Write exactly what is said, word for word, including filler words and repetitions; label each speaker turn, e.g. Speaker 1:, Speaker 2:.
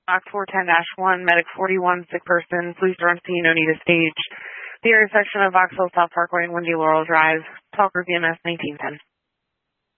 Speaker 1: Box four ten dash one, Medic forty-one, sick person. Police are on scene, no need to stage. The area section of Vauxhall South Parkway and Windy Laurel Drive. Talk group E M S nineteen ten.